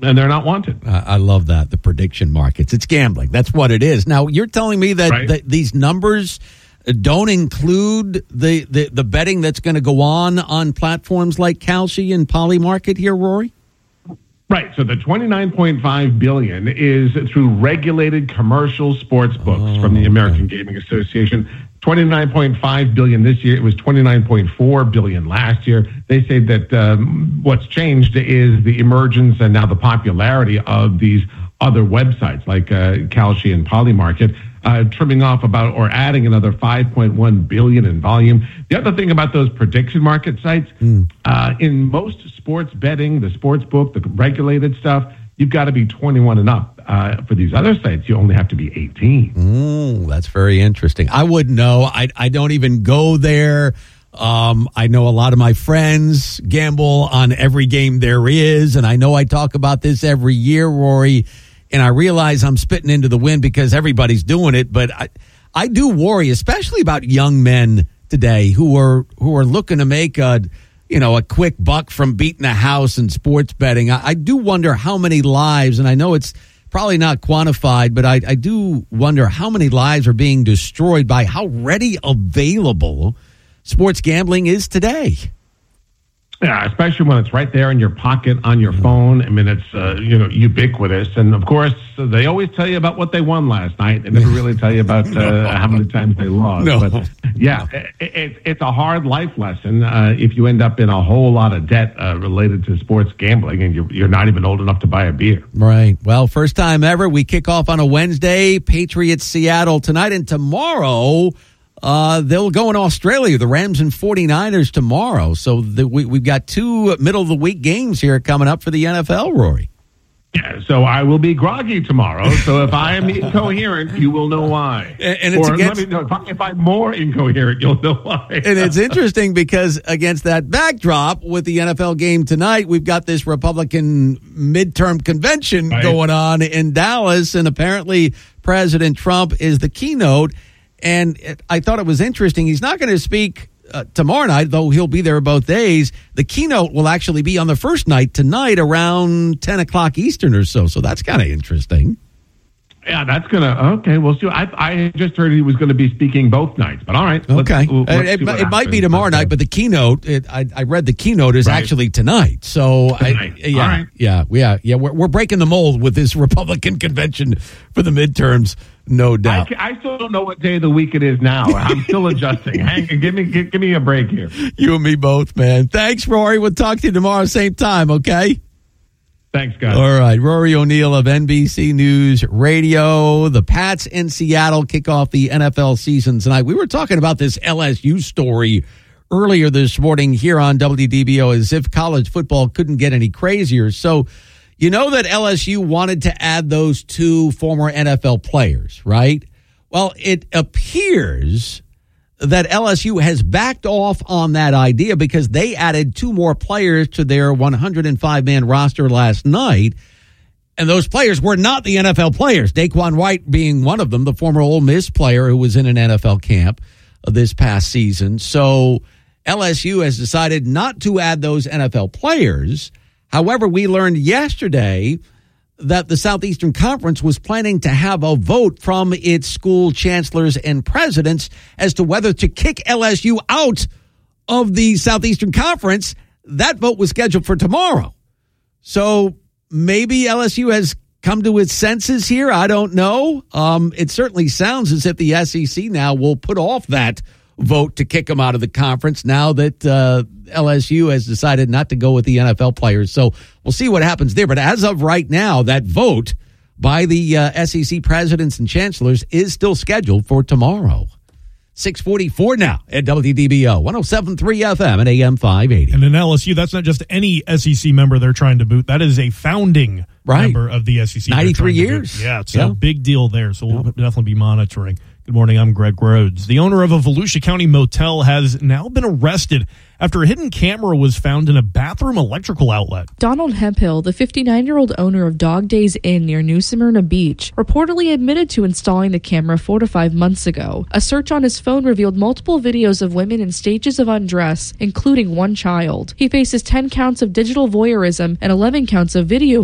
and they're not wanted. I love that, the prediction markets. It's gambling. That's what it is. Now, you're telling me that these numbers don't include the betting that's going to go on platforms like Kalshi and Polymarket here, Rory? Right. So the $29.5 billion is through regulated commercial sports books from the American Gaming Association. $29.5 billion this year. It was $29.4 billion last year. They say that what's changed is the emergence and now the popularity of these other websites like Kalshi and Polymarket, trimming off about or adding another $5.1 billion in volume. The other thing about those prediction market sites, in most sports betting, the sports book, the regulated stuff, you've got to be 21 and up. For these other sites, you only have to be 18. That's very interesting. I wouldn't know. I don't even go there. I know a lot of my friends gamble on every game there is, and I know I talk about this every year, Rory, and I realize I'm spitting into the wind because everybody's doing it, but I do worry, especially about young men today who are looking to make a quick buck from beating a house in sports betting. I do wonder how many lives, and I know it's probably not quantified, but I do wonder how many lives are being destroyed by how ready available sports gambling is today. Yeah, especially when it's right there in your pocket on your phone. I mean, it's ubiquitous, and of course, they always tell you about what they won last night. They never really tell you about how many times they lost. No. But yeah, it's a hard life lesson if you end up in a whole lot of debt related to sports gambling, and you're not even old enough to buy a beer. Right. Well, first time ever, we kick off on a Wednesday. Patriots Seattle tonight, and tomorrow. They'll go in Australia, the Rams and 49ers tomorrow. So we've got two middle-of-the-week games here coming up for the NFL, Rory. Yeah, so I will be groggy tomorrow. So if I am incoherent, you will know why. And it's if I'm more incoherent, you'll know why. And it's interesting because against that backdrop with the NFL game tonight, we've got this Republican midterm convention going on in Dallas, and apparently President Trump is the keynote. And I thought it was interesting. He's not going to speak tomorrow night, though he'll be there both days. The keynote will actually be on the first night tonight around 10 o'clock Eastern or so. So that's kind of interesting. Yeah, that's going to, okay, we'll see. I just heard he was going to be speaking both nights, but all right. Okay. It might be tomorrow night, but the keynote, I read the keynote is actually tonight. So, we're breaking the mold with this Republican convention for the midterms, no doubt. I still don't know what day of the week it is now. I'm still adjusting. Give me a break here. You and me both, man. Thanks, Rory. We'll talk to you tomorrow, same time, okay? Thanks, guys. All right. Rory O'Neil of NBC News Radio. The Pats in Seattle kick off the NFL season tonight. We were talking about this LSU story earlier this morning here on WDBO as if college football couldn't get any crazier. So, you know that LSU wanted to add those two former NFL players, right? Well, it appears that LSU has backed off on that idea because they added two more players to their 105-man roster last night, and those players were not the NFL players, Daquan White being one of them, the former Ole Miss player who was in an NFL camp this past season. So LSU has decided not to add those NFL players. However, we learned yesterday that the Southeastern Conference was planning to have a vote from its school chancellors and presidents as to whether to kick LSU out of the Southeastern Conference. That vote was scheduled for tomorrow. So maybe LSU has come to its senses here. I don't know. It certainly sounds as if the SEC now will put off that vote to kick them out of the conference now that LSU has decided not to go with the NFL players. So we'll see what happens there. But as of right now, that vote by the SEC presidents and chancellors is still scheduled for tomorrow. 6:44 now at WDBO, 107.3 FM and AM 580. And in LSU, that's not just any SEC member they're trying to boot. That is a founding member of the SEC. 93 years. Yeah, it's a big deal there. So we'll definitely be monitoring. Good morning, I'm Greg Rhodes. The owner of a Volusia County motel has now been arrested after a hidden camera was found in a bathroom electrical outlet. Donald Hemphill, the 59-year-old owner of Dog Days Inn near New Smyrna Beach, reportedly admitted to installing the camera 4 to 5 months ago. A search on his phone revealed multiple videos of women in stages of undress, including one child. He faces 10 counts of digital voyeurism and 11 counts of video